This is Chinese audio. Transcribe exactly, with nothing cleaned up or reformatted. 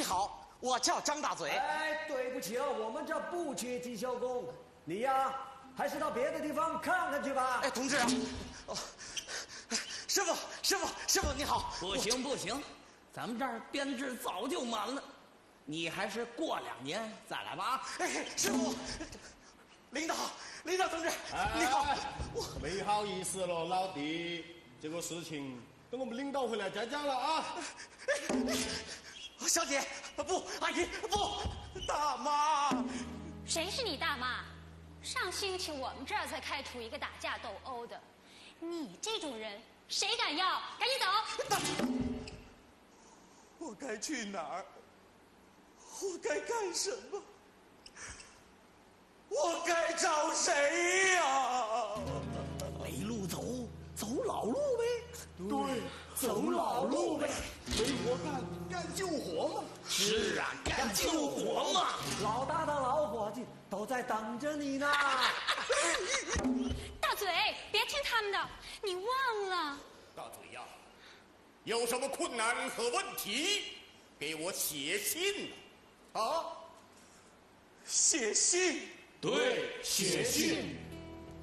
好，我叫张大嘴。 哎，对不起啊，我们这不缺技校工，你呀，还是到别的地方看看去吧。 哎，同志啊，哦，师傅，师傅，师傅你好。 不行不行，咱们这儿编制早就满了，你还是过两年再来吧。 哎，师傅，领导，领导同志， 哎你好。 我没好意思了，老弟，这个事情等我们领导回来再讲了啊。 小姐，不，阿姨，不，大妈。 谁是你大妈？上星期我们这儿才开除一个打架斗殴的，你这种人谁敢要？赶紧走！ 我该去哪儿？我该干什么？我该找谁呀？ 没路走，走老路呗。 对，走老路呗。没活干，干救活嘛。 是啊，干救活嘛。 老大的老伙计都在等着你呢。 大嘴，别听他们的，你忘了。 大嘴呀，有什么困难和问题，给我写信啊！ 写信。 对，写信。